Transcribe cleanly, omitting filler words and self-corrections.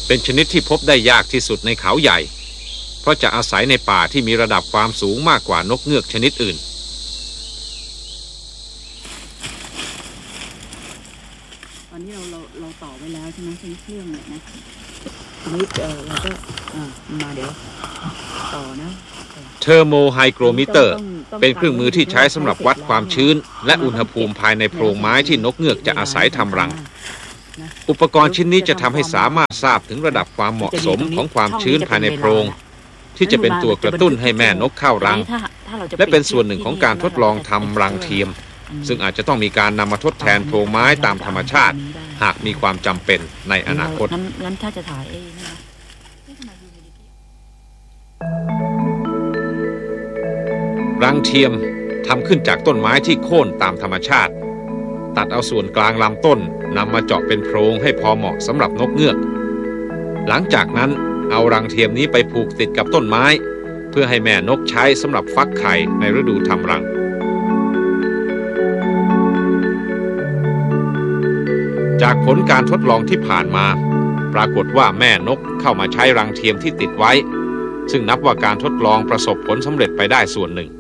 เป็นชนิดที่พบได้ยากที่สุดในเขาใหญ่เพราะจะอาศัยในป่าที่มีระดับความสูงมากกว่านกเงือกชนิดอื่นตอนนี้เราต่อไว้แล้วใช่ไหมใช้เครื่องเนี่ยนะทีนี้เราก็มาเดี๋ยวต่อนะเทอร์โมไฮโกรมิเตอร์เป็นเครื่องมือที่ใช้สำหรับวัดความชื้นและอุณหภูมิภายในโพรงไม้ที่นกเงือกจะอาศัยทำรังอุปกรณ์ชิ้นนี้จะทำให้สามารถทราบถึงระดับความเหมาะสมของความชื้นภายในโพรงที่จะเป็นตัวกระตุ้นให้แม่นกเข้ารังและเป็นส่วนหนึ่งของการทดลองทำรังเทียมซึ่งอาจจะต้องมีการนำมาทดแทนโพรงไม้ตามธรรมชาติหากมีความจำเป็นในอนาคตงั้นถ้าจะถ่ายนะรังเทียมทำขึ้นจากต้นไม้ที่โค่นตามธรรมชาติตัดเอาส่วนกลางลำต้นนำมาเจาะเป็นโพรงให้พอเหมาะสำหรับนกเงือกหลังจากนั้นเอารังเทียมนี้ไปผูกติดกับต้นไม้เพื่อให้แม่นกใช้สำหรับฟักไข่ในฤดูทำรังจากผลการทดลองที่ผ่านมาปรากฏว่าแม่นกเข้ามาใช้รังเทียมที่ติดไว้ซึ่งนับว่าการทดลองประสบผลสำเร็จไปได้ส่วนหนึ่ง